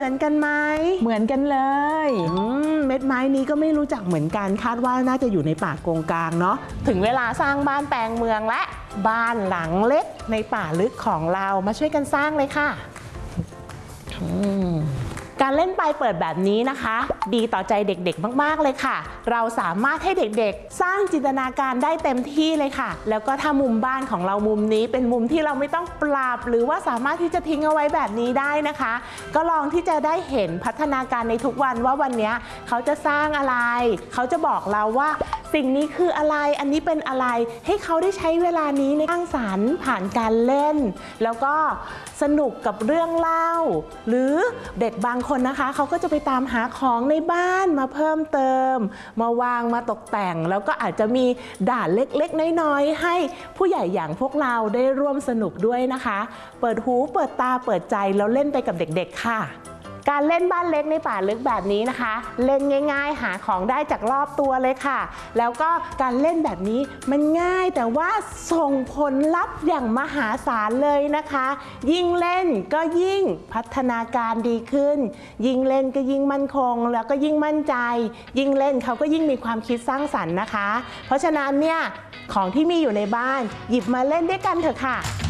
เหมือนกันไหมเหมือนกันเลยเม็ดไม้นี้ก็ไม่รู้จักเหมือนกันคาดว่าน่าจะอยู่ในป่าโกงกลางเนาะถึงเวลาสร้างบ้านแปลงเมืองและบ้านหลังเล็กในป่าลึกของเรามาช่วยกันสร้างเลยค่ะการเล่นปลายเปิดแบบนี้นะคะดีต่อใจเด็กๆมากๆเลยค่ะเราสามารถให้เด็กๆสร้างจินตนาการได้เต็มที่เลยค่ะแล้วก็ถ้ามุมบ้านของเรามุมนี้เป็นมุมที่เราไม่ต้องปรับหรือว่าสามารถที่จะทิ้งเอาไว้แบบนี้ได้นะคะก็ลองที่จะได้เห็นพัฒนาการในทุกวันว่าวันนี้เขาจะสร้างอะไรเขาจะบอกเราว่าสิ่งนี้คืออะไรอันนี้เป็นอะไรให้เขาได้ใช้เวลานี้ในสร้างสรรค์ผ่านการเล่นแล้วก็สนุกกับเรื่องเล่าหรือเด็กบางคนนะคะเขาก็จะไปตามหาของในบ้านมาเพิ่มเติมมาวางมาตกแต่งแล้วก็อาจจะมีด่านเล็กๆน้อยๆให้ผู้ใหญ่อย่างพวกเราได้ร่วมสนุกด้วยนะคะเปิดหูเปิดตาเปิดใจแล้วเล่นไปกับเด็กๆค่ะการเล่นบ้านเล็กในป่าลึกแบบนี้นะคะเล่นง่ายๆหาของได้จากรอบตัวเลยค่ะแล้วก็การเล่นแบบนี้มันง่ายแต่ว่าส่งผลลัพธ์อย่างมหาศาลเลยนะคะยิ่งเล่นก็ยิ่งพัฒนาการดีขึ้นยิ่งเล่นก็ยิ่งมั่นคงแล้วก็ยิ่งมั่นใจยิ่งเล่นเขาก็ยิ่งมีความคิดสร้างสรรค์นะคะเพราะฉะนั้นเนี่ยของที่มีอยู่ในบ้านหยิบมาเล่นด้วยกันเถอะค่ะ